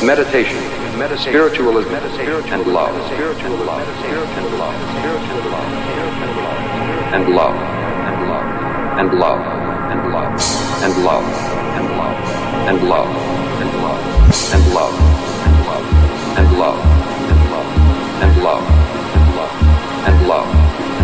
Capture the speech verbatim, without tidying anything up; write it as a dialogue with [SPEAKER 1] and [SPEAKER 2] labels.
[SPEAKER 1] meditation, spiritualism, and love, and love, and love, and love, and love, and love, and love, and love, and love, and love, and love, and love, and love, and love, and love, and love, and love.